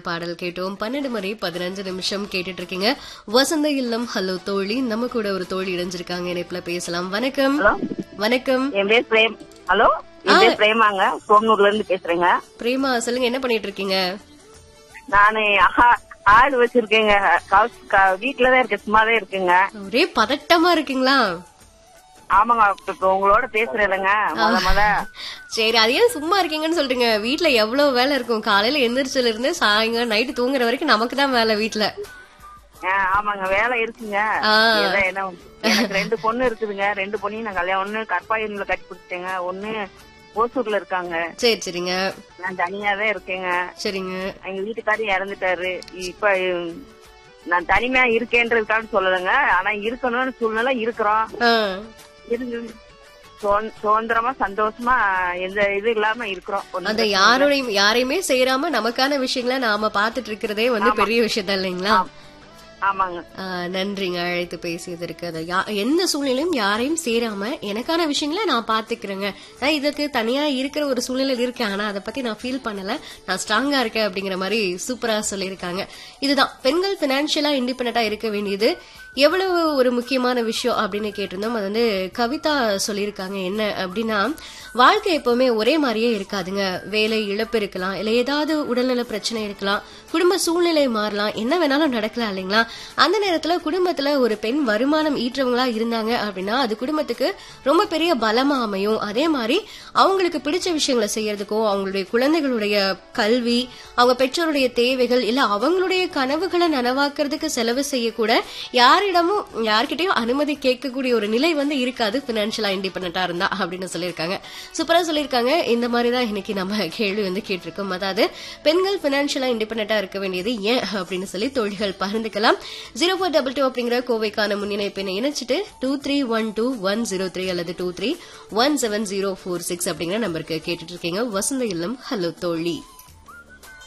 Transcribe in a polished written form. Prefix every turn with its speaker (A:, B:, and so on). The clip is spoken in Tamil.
A: பாடல் கேட்டோம். 12 மணி 15 நிமிஷம் கேட்டுட்டு இருக்கீங்க. வசந்த இல்லம் ஹலோ தோழி. நம்ம கூட ஒரு தோழி இணைஞ்சிருக்காங்க. இணைப்புல பேசலாம். வணக்கம். வணக்கம்.
B: என் பேர் பிரேம். ஹலோ, என் பேர் பிரேமாங்க. சோமனூர்ல இருந்து பேசுறேங்க.
A: பிரேமா, சொல்லுங்க, என்ன பண்ணிட்டு இருக்கீங்க?
B: நானு ஆடு வச்சிருக்கேங்க. வீட்டுலதான் இருக்கேன், சும்மாதான் இருக்குங்க.
A: ஒரே பதட்டமா இருக்கீங்களா?
B: ஆமாங்க, இப்ப உங்களோட பேசுறேங்க முத.
A: சரி, அது ஏன் சும்மா இருக்கீங்கன்னு சொல்றீங்க? வீட்டுல எவ்வளவு வேலை இருக்கும். காலையில எந்திரிச்சல இருந்து சாயங்காலம் நைட்டு தூங்குற வரைக்கும் நமக்கு தான் வேலை வீட்டுல.
B: ஆமாங்க, வேலை இருக்குங்க. எனக்கு 2 பொண்ணு இருக்குதுங்க. 2 பொண்ணையும் நான் கல்யாணம், ஒண்ணு கற்பாயூர்ல கட்டி கொடுத்துட்டேங்க, ஒண்ணு ஓசூர்ல இருக்காங்க.
A: சரி சரிங்க.
B: நான் தனியாதான் இருக்கேங்க. சரிங்க. எங்க வீட்டுக்காரர் இறந்துட்டாரு. இப்ப நான் தனிமையா இருக்கேன்றதுக்காக சொல்லலைங்க, ஆனா இருக்கணும்னு சூழ்நிலை இருக்கிறோம். சுதந்திரமா சந்தோஷமா எந்த இது இல்லாம இருக்கிறோம்.
A: அந்த யாரையுமே சேராம நமக்கான விஷயங்களை நாம பாத்துட்டு இருக்கிறதே பெரிய விஷயம் தான் இல்லைங்களா?
B: ஆமாங்க.
A: நன்றிங்க அழைத்து பேசியதற்கு. எந்த சூழ்நிலையும் யாரையும் சேராம எனக்கான விஷயங்களை நான் பாத்துக்கிறேங்க. இதுக்கு தனியா இருக்கிற ஒரு சூழ்நிலை இருக்கேன், ஆனா அதை பத்தி நான் ஃபீல் பண்ணல, நான் ஸ்ட்ராங்கா இருக்கேன் அப்படிங்கிற மாதிரி சூப்பரா சொல்லியிருக்காங்க. இதுதான் பெண்கள் பினான்சியலா இண்டிபெண்டா இருக்க வேண்டியது எவ்வளவு ஒரு முக்கியமான விஷயம் அப்படின்னு கேட்டிருந்தோம். அது கவிதா சொல்லியிருக்காங்க. என்ன அப்படின்னா, வாழ்க்கை எப்பவுமே ஒரே மாதிரியே இருக்காதுங்க. வேலை இழப்பு இருக்கலாம், இல்ல ஏதாவது உடல்நல பிரச்சனை இருக்கலாம், குடும்ப சூழ்நிலை மாறலாம், என்ன வேணாலும் நடக்கலாம் இல்லைங்களா? அந்த நேரத்துல குடும்பத்துல ஒரு பெண் வருமானம் ஈற்றவங்களா இருந்தாங்க அப்படின்னா அது குடும்பத்துக்கு ரொம்ப பெரிய பலமா அமையும். அதே மாதிரி அவங்களுக்கு பிடிச்ச விஷயங்களை செய்யறதுக்கோ, அவங்களுடைய குழந்தைகளுடைய கல்வி, அவங்க பெற்றோருடைய தேவைகள், இல்ல அவங்களுடைய கனவுகளை நனவாக்குறதுக்கு செலவு செய்யக்கூட யார்கிட்டயும் அனுமதி கேட்கக்கூடிய ஒரு நிலை இருக்காது பினான்சியலா இண்டிபெண்டா இருந்தா அப்படின்னு சொல்லியிருக்காங்க. சூப்பரா சொல்லியிருக்காங்க. இந்த மாதிரிதான் இன்னைக்கு நம்ம கேள்வி கேட்டிருக்கோம். அதாவது பெண்கள் பினான்சியலா இண்டிபெண்டா இருக்க வேண்டியது ஏன் அப்படின்னு சொல்லி தோழிகள் பகிர்ந்துக்கலாம். 0422 அப்படிங்கிற கோவைக்கான முன்னிணைப்பினை இணைச்சிட்டு 2312-103 அல்லது 23170446 அப்படிங்கிற நம்பருக்கு கேட்டுட்டு இருக்கீங்க. வசந்த இல்லம் ஹலோ தோழி.